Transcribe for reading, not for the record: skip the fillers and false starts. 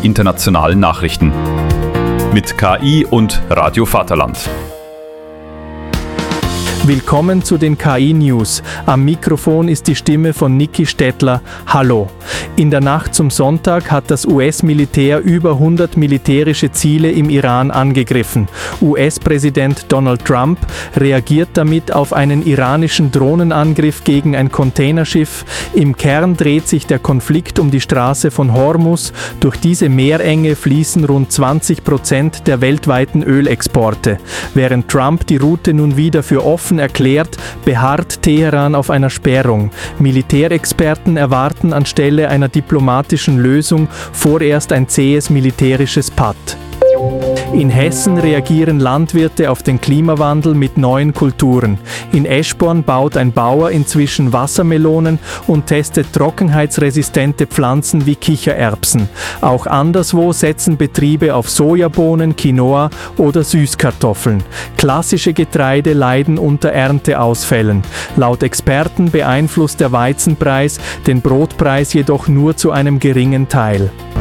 internationalen Nachrichten. Mit KI und Radio Vaterland. Willkommen zu den KI-News. Am Mikrofon ist die Stimme von Niki Stettler. Hallo. In der Nacht zum Sonntag hat das US-Militär über 100 militärische Ziele im Iran angegriffen. US-Präsident Donald Trump reagiert damit auf einen iranischen Drohnenangriff gegen ein Containerschiff. Im Kern dreht sich der Konflikt um die Straße von Hormuz. Durch diese Meerenge fließen rund 20% der weltweiten Ölexporte. Während Trump die Route nun wieder für offen erklärt, beharrt Teheran auf einer Sperrung. Militärexperten erwarten anstelle einer diplomatischen Lösung vorerst ein zähes militärisches Patt. In Hessen reagieren Landwirte auf den Klimawandel mit neuen Kulturen. In Eschborn baut ein Bauer inzwischen Wassermelonen und testet trockenheitsresistente Pflanzen wie Kichererbsen. Auch anderswo setzen Betriebe auf Sojabohnen, Quinoa oder Süßkartoffeln. Klassische Getreide leiden unter Ernteausfällen. Laut Experten beeinflusst der Weizenpreis den Brotpreis jedoch nur zu einem geringen Teil.